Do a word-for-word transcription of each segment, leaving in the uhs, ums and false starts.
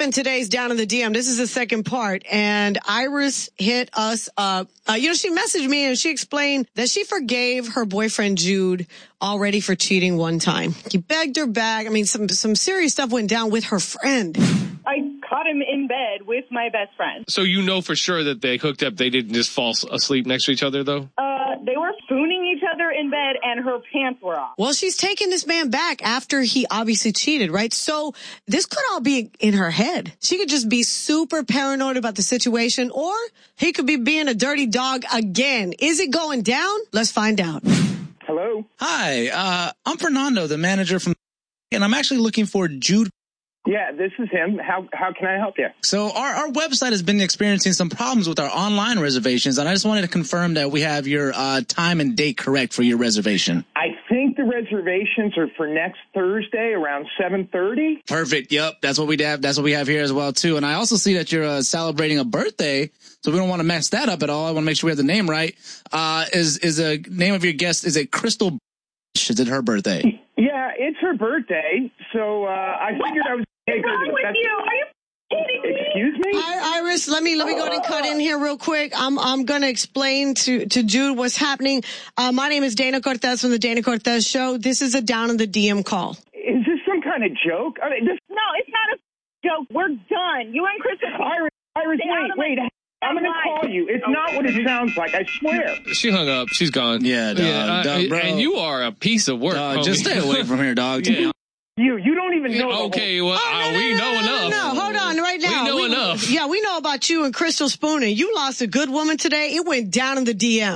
in today's Down in the D M. This is the second part, and Iris hit us up. Uh, you know, she messaged me and she explained that she forgave her boyfriend Jude already for cheating one time. He begged her back. I mean, some some serious stuff went down with her friend. I caught him in bed with my best friend. So you know for sure that they hooked up. They didn't just fall asleep next to each other, though? Uh, they were spooning each other in bed, and her pants were off. Well, she's taking this man back after he obviously cheated, right? So this could all be in her head. She could just be super paranoid about the situation, or he could be being a dirty dog again. Is it going down? Let's find out. Hello. Hi, uh, I'm Fernando, the manager from, and I'm actually looking for Jude. Yeah, this is him. How how can I help you? So our, our website has been experiencing some problems with our online reservations, and I just wanted to confirm that we have your uh, time and date correct for your reservation. I think the reservations are for next Thursday around seven thirty. Perfect. Yep, that's what we have. That's what we have here as well too. And I also see that you're uh, celebrating a birthday, so we don't want to mess that up at all. I want to make sure we have the name right. Uh, is is the name of your guest? Is it Crystal? Is it her birthday? Yeah, it's her birthday. So uh, I figured I was. What's wrong with you? Are you kidding me? Excuse me? Hi, Iris, let me let me go ahead and cut in here real quick. I'm I'm going to explain to to Jude what's happening. Uh, my name is Dana Cortez from the Dana Cortez Show. This is a Down in the D M call. Is this some kind of joke? I mean, this... No, it's not a joke. We're done. You and Chris are... Iris, Iris, wait, wait. I'm going to call you. It's okay. Not what it sounds like. I swear. She hung up. She's gone. Yeah, dog. Yeah, dog, I, bro. And you are a piece of work. Dog, homie. just stay away from here, dog. Yeah. You, you don't even know. Yeah, okay, well, Oh, no, uh, no, we no, know no, no, enough. No, hold on, right now. We know enough. Yeah, we know about you and Crystal Spooning. You lost a good woman today. It went down in the D M.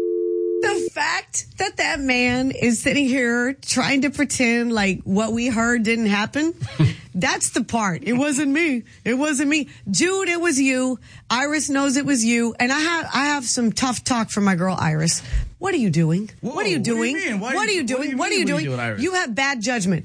The fact that that man is sitting here trying to pretend like what we heard didn't happen, that's the part. It wasn't me. It wasn't me. Jude, it was you. Iris knows it was you. And I have I have some tough talk for my girl Iris. What are you doing? Whoa, what are you doing? What, do you mean? What are you doing? What are you doing? doing? You have bad judgment.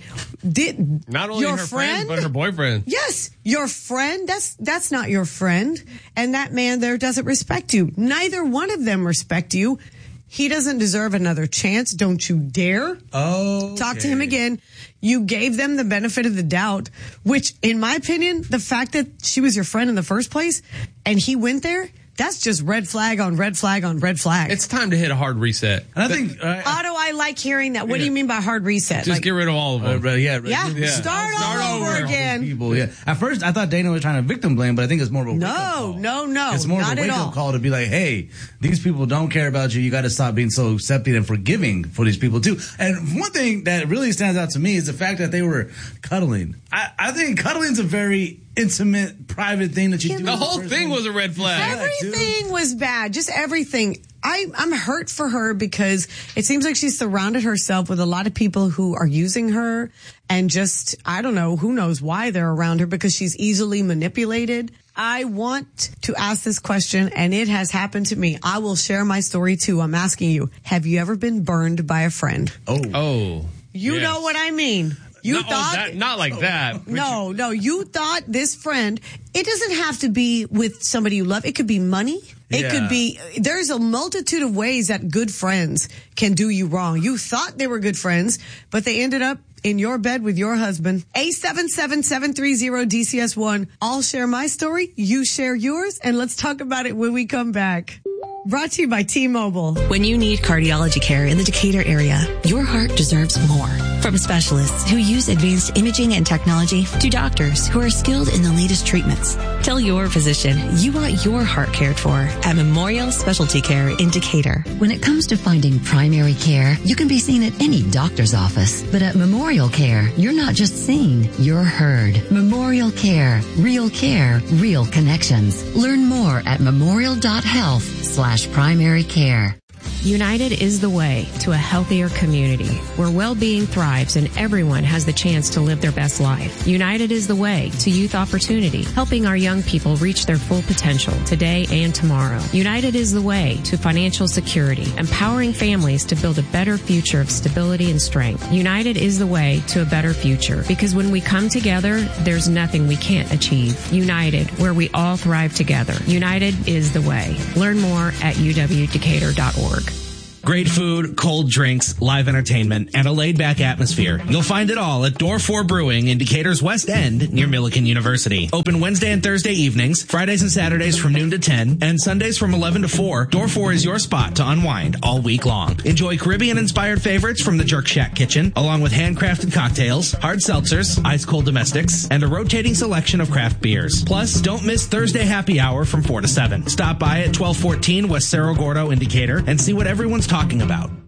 Did not only your her friend, friend, but her boyfriend. Yes, your friend. That's that's not your friend. And that man there doesn't respect you. Neither one of them respect you. He doesn't deserve another chance. Don't you dare oh, talk to him again. You gave them the benefit of the doubt, which, in my opinion, the fact that she was your friend in the first place and he went there, that's just red flag on red flag on red flag. It's time to hit a hard reset. And I think uh, Otto, I like hearing that. What yeah. do you mean by hard reset? Just like, get rid of all of them. Uh, yeah, yeah, yeah. Start, Start all over, over. again. People, yeah. At first, I thought Dana was trying to victim blame, but I think it's more of a No, wake-up call. no, no, It's more not of a at wake all. up call to be like, hey, these people don't care about you. You got to stop being so accepting and forgiving for these people too. And one thing that really stands out to me is the fact that they were cuddling. I, I think cuddling's a very intimate, private thing that you Yeah, do. The with a whole person. thing was a red flag. Everything was bad. Just everything. I, I'm hurt for her because it seems like she's surrounded herself with a lot of people who are using her and just, I don't know, who knows why they're around her because she's easily manipulated. I want to ask this question, and it has happened to me. I will share my story too. I'm asking you, have you ever been burned by a friend? Oh. Oh. You yes. know what I mean. You no, thought that, not like that. No, no, you thought this friend, it doesn't have to be with somebody you love. It could be money. It Yeah. could be, there's a multitude of ways that good friends can do you wrong. You thought they were good friends, but they ended up in your bed with your husband. eight seven seven, seven three zero, D C S one. I'll share my story. You share yours. And let's talk about it when we come back. Brought to you by T-Mobile. When you need cardiology care in the Decatur area, your heart deserves more. From specialists who use advanced imaging and technology to doctors who are skilled in the latest treatments. Tell your physician you want your heart cared for at Memorial Specialty Care in Decatur. When it comes to finding primary care, you can be seen at any doctor's office. But at Memorial Care, you're not just seen, you're heard. Memorial Care. Real care. Real connections. Learn more at memorial.health slash primary care. United is the way to a healthier community where well-being thrives and everyone has the chance to live their best life. United is the way to youth opportunity, helping our young people reach their full potential today and tomorrow. United is the way to financial security, empowering families to build a better future of stability and strength. United is the way to a better future because when we come together, there's nothing we can't achieve. United, where we all thrive together. United is the way. Learn more at u w decatur dot org. Great food, cold drinks, live entertainment, and a laid-back atmosphere. You'll find it all at Door four Brewing in Decatur's West End near Millikan University. Open Wednesday and Thursday evenings, Fridays and Saturdays from noon to ten, and Sundays from eleven to four. Door four is your spot to unwind all week long. Enjoy Caribbean-inspired favorites from the Jerk Shack kitchen, along with handcrafted cocktails, hard seltzers, ice-cold domestics, and a rotating selection of craft beers. Plus, don't miss Thursday happy hour from four to seven. Stop by at twelve fourteen West Cerro Gordo in Decatur and see what everyone's talking about.